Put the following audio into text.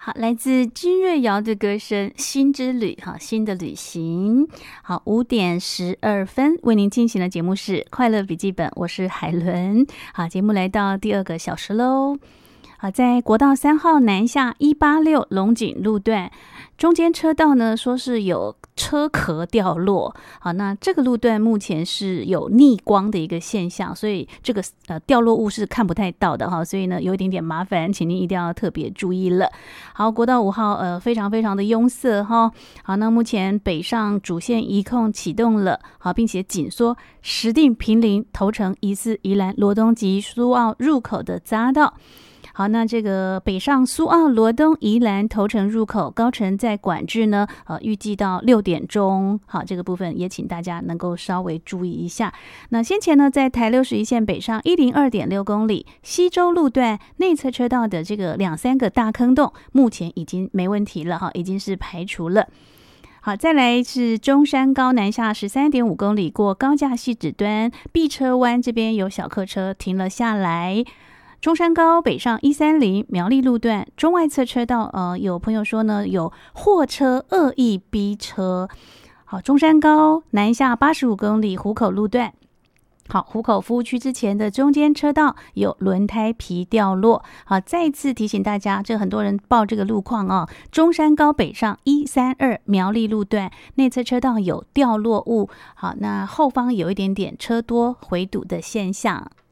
好，来自金瑞瑶的歌声《新之旅》哈，新的旅行。好，5:12为您进行的节目是快乐笔记本，我是海伦。好，节目来到第2个小时喽。好，在国道3号南下186龙井路段，中间车道呢说是有车壳掉落。好，那这个路段目前是有逆光的一个现象，所以这个掉落物是看不太到的哈，所以呢有一点点麻烦，请您一定要特别注意了。好，国道5号非常非常的拥塞哈。好，那目前北上主线一控启动了，好，并且紧缩石碇、坪林、头城、宜四、宜兰、罗东及苏澳入口的匝道。好，那这个北上苏澳、罗东、宜兰、头城入口高乘在管制呢，预计到6点钟。好，这个部分也请大家能够稍微注意一下。那先前呢，在台61线北上102.6公里西州路段内侧车道的这个2-3个大坑洞，目前已经没问题了哈，已经是排除了。好，再来是中山高南下13.5公里过高架汐止端碧车湾，这边有小客车停了下来。中山高北上130苗栗路段中外侧车道，有朋友说呢有货车恶意逼车。好，中山高南下85公里湖口路段。好，湖口服务区之前的中间车道有轮胎皮掉落。好，再次提醒大家，这很多人报这个路况哦。中山高北上132苗栗路段内侧车道有掉落物。好，那后方有一点点车多回堵的现象。